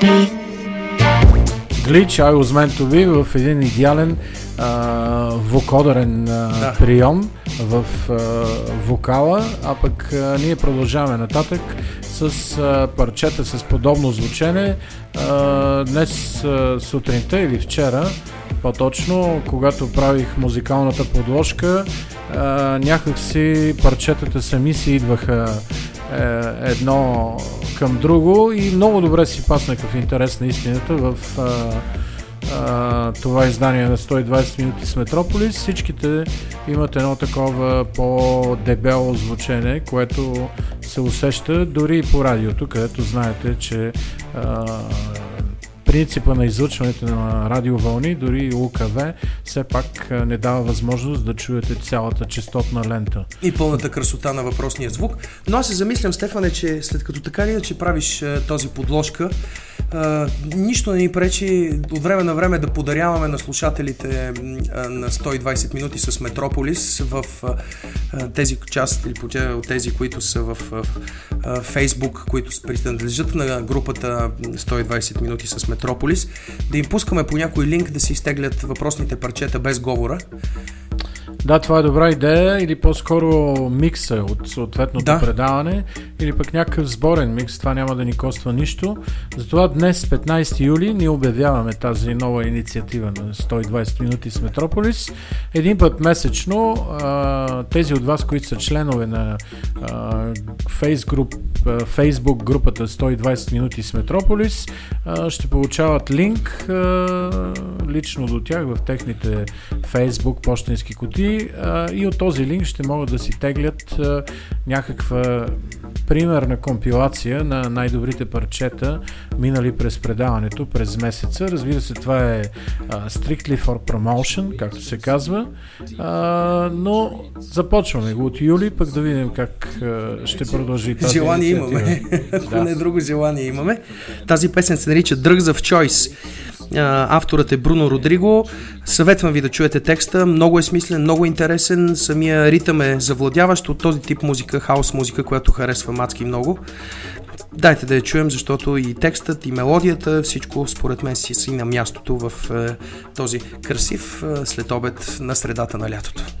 Glitch, I was meant to be в един идеален вокодерен прием в вокала, а пък ние продължаваме нататък с парчета с подобно звучене. Днес сутринта или вчера, по-точно, когато правих музикалната подложка, някакси парчетата сами си идваха едно към друго и много добре си паснаха в интерес на истината в това издание на 120 минути с Метрополис. Всичките имат едно такова по-дебело звучене, което се усеща дори и по радиото, където знаете, че принципа на излъчването на радиовълни, дори и УКВ, все пак не дава възможност да чуете цялата честотна лента. И пълната красота на въпросния звук. Но аз се замислям, Стефане, че след като така ли иначе правиш този подложка, нищо не ни пречи от време на време да подаряваме на слушателите на 120 минути с Метрополис в тези части или от тези, които са в Фейсбук, които принадлежат на групата 120 минути с Метрополис, да им пускаме по някой линк да си изтеглят въпросните парчета без говора. Да, това е добра идея, или по-скоро микса от съответното предаване, или пък някакъв сборен микс, това няма да ни коства нищо. Затова днес, 15 юли, ние обявяваме тази нова инициатива на 120 минути с Метрополис. Един път месечно тези от вас, които са членове на Facebook групата 120 минути с Метрополис, ще получават линк лично до тях в техните Facebook почтенски кутии и от този линк ще могат да си теглят някаква примерна компилация на най-добрите парчета, минали през предаването през месеца. Разбира се, това е strictly for promotion, както се казва, но започваме го от юли, пък да видим как ще продължи тази желание имаме. Ако не друго желание имаме. Тази песен се нарича Drugs of Choice. Авторът е Бруно Родриго. Съветвам ви да чуете текста. Много е смислен, много интересен. Самия ритъм е завладяващ от този тип музика, хаос музика, която харесва мацки много. Дайте да я чуем, защото и текстът, и мелодията, всичко според мен си на мястото в този красив следобед на средата на лятото.